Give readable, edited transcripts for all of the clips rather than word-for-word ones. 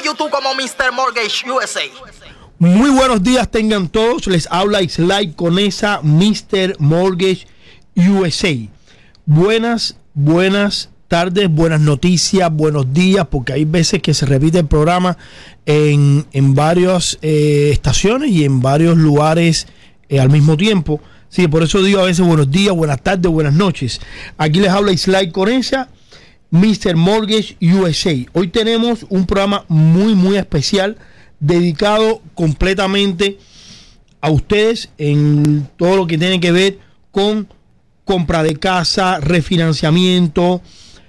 YouTube como Mr. Mortgage USA. Muy buenos días tengan todos. Les habla Islay Conesa, Mr. Mortgage USA. Buenas tardes, buenas noticias, buenos días, porque hay veces que se repite el programa en varias estaciones y en varios lugares al mismo tiempo. Sí, por eso digo a veces buenos días, buenas tardes, buenas noches. Aquí les habla Islay Conesa, Mr. Mortgage USA. Hoy tenemos un programa muy especial dedicado completamente a ustedes en todo lo que tiene que ver con compra de casa, refinanciamiento,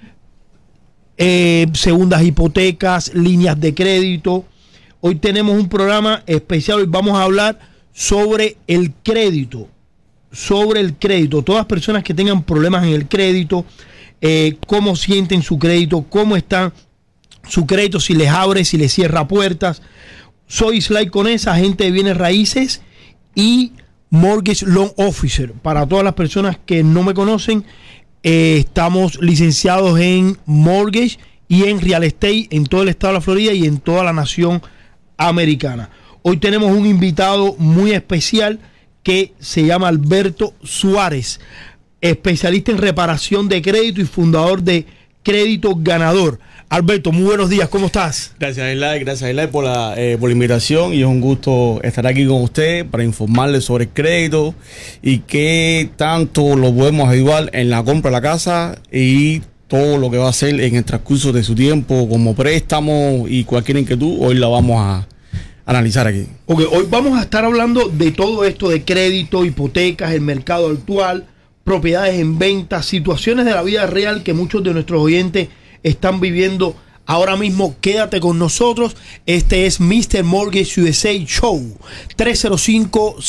segundas hipotecas, líneas de crédito. Hoy tenemos un programa especial. Hoy vamos a hablar sobre el crédito. Todas las personas que tengan problemas en el crédito, cómo sienten su crédito, cómo está su crédito, si les abre, si les cierra puertas. Soy Islay Conesa, agente de bienes raíces y Mortgage Loan Officer. Para todas las personas que no me conocen, estamos licenciados en Mortgage y en Real Estate en todo el estado de la Florida y en toda la nación americana. Hoy tenemos un invitado muy especial que se llama Alberto Suárez, especialista en reparación de crédito y fundador de Crédito Ganador. Alberto, muy buenos días, ¿cómo estás? Gracias, Eli, por la invitación, y es un gusto estar aquí con usted para informarles sobre el crédito y qué tanto lo podemos ayudar en la compra de la casa y todo lo que va a hacer en el transcurso de su tiempo como préstamo y cualquier inquietud. Hoy la vamos a analizar aquí. Ok, hoy vamos a estar hablando de todo esto de crédito, hipotecas, el mercado actual, propiedades en venta, situaciones de la vida real que muchos de nuestros oyentes están viviendo ahora mismo. Quédate con nosotros. Este es Mr. Mortgage USA Show 305